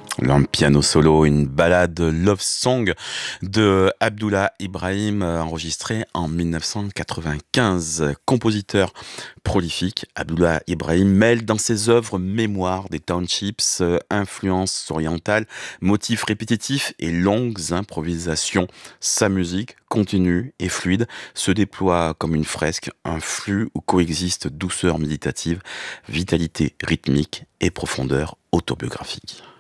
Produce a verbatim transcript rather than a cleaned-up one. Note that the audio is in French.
Un piano solo, une ballade love song de Abdullah Ibrahim, euh, enregistrée en mille neuf cent quatre-vingt-quinze. Compositeur prolifique, Abdullah Ibrahim mêle dans ses œuvres mémoire des townships, euh, influences orientales, motifs répétitifs et longues improvisations. Sa musique, continue et fluide, se déploie comme une fresque, un flux où coexistent douceur méditative, vitalité rythmique et profondeur autobiographique.